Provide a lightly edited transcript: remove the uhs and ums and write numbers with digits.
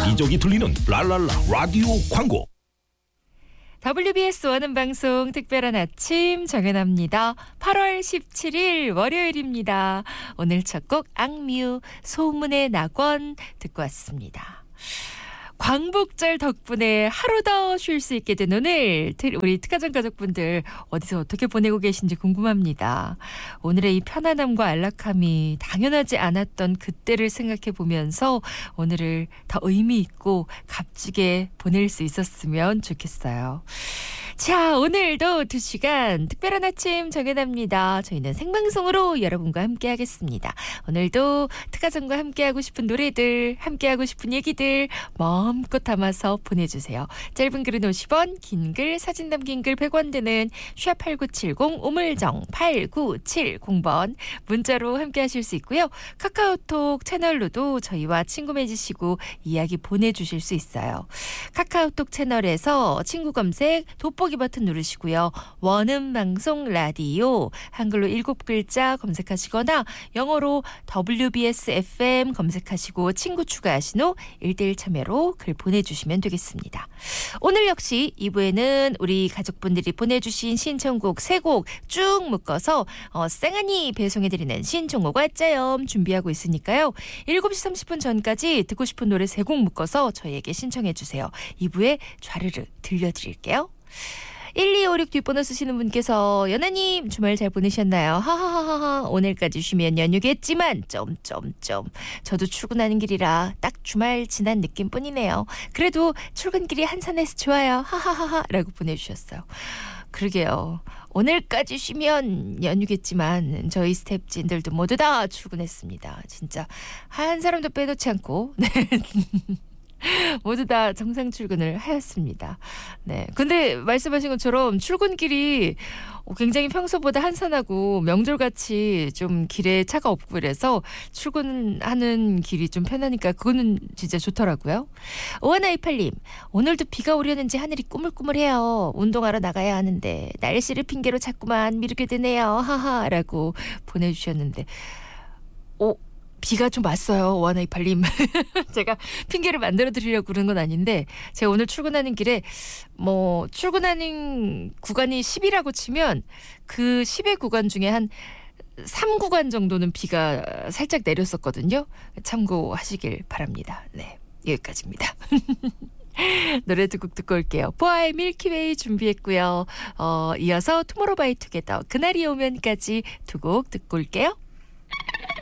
여기저기 들리는 랄랄라 라디오 광고. WBS 원음 방송 특별한 아침 정연아입니다. 8월 17일 월요일입니다. 오늘 첫 곡 악뮤 소문의 낙원 듣고 왔습니다. 광복절 덕분에 하루 더 쉴 수 있게 된 오늘, 우리 특가정 가족분들 어디서 어떻게 보내고 계신지 궁금합니다. 오늘의 이 편안함과 안락함이 당연하지 않았던 그때를 생각해 보면서 오늘을 더 의미 있고 값지게 보낼 수 있었으면 좋겠어요. 자, 오늘도 2시간 특별한 아침 정연아입니다. 저희는 생방송으로 여러분과 함께 하겠습니다. 오늘도 특가정과 함께하고 싶은 노래들, 함께하고 싶은 얘기들 마음껏 담아서 보내주세요. 짧은 글은 50원, 긴 글, 사진 담긴 글 100원 드는 #8970 우물정 8970번 문자로 함께하실 수 있고요. 카카오톡 채널로도 저희와 친구 맺으시고 이야기 보내주실 수 있어요. 카카오톡 채널에서 친구 검색 돋보기 버튼 누르시고요. 원음방송 라디오 한글로 7글자 검색하시거나 영어로 WBS FM 검색하시고 친구 추가하신 후 1대1 참여로 글 보내주시면 되겠습니다. 오늘 역시 2부에는 우리 가족분들이 보내주신 신청곡 3곡 쭉 묶어서 쌩하니 배송해드리는 신청곡 왔자염 준비하고 있으니까요. 7시 30분 전까지 듣고 싶은 노래 3곡 묶어서 저희에게 신청해주세요. 2부에 좌르르 들려드릴게요. 1256 뒷번호 쓰시는 분께서 연아님 주말 잘 보내셨나요? 하하하하 오늘까지 쉬면 연휴겠지만 점점점 저도 출근하는 길이라 딱 주말 지난 느낌뿐이네요. 그래도 출근길이 한산해서 좋아요. 하하하하 라고 보내주셨어요. 그러게요. 오늘까지 쉬면 연휴겠지만 저희 스태프진들도 모두 다 출근했습니다. 진짜 한 사람도 빼놓지 않고 네. 모두 다 정상 출근을 하였습니다. 네. 근데 말씀하신 것처럼 출근길이 굉장히 평소보다 한산하고 명절같이 좀 길에 차가 없고 이래서 출근하는 길이 좀 편하니까 그거는 진짜 좋더라고요. 5128님, 오늘도 비가 오려는지 하늘이 꾸물꾸물해요. 운동하러 나가야 하는데 날씨를 핑계로 자꾸만 미루게 되네요. 하하라고 보내주셨는데 비가 좀 왔어요. 5128님. 제가 핑계를 만들어 드리려고 그런 건 아닌데 제가 오늘 출근하는 길에 출근하는 구간이 10이라고 치면 그 10의 구간 중에 한 3구간 정도는 비가 살짝 내렸었거든요. 참고하시길 바랍니다. 네, 여기까지입니다. 노래 두 곡 듣고 올게요. 보아의 밀키웨이 준비했고요. 이어서 투모로우바이투게더 그날이 오면까지 두 곡 듣고 올게요.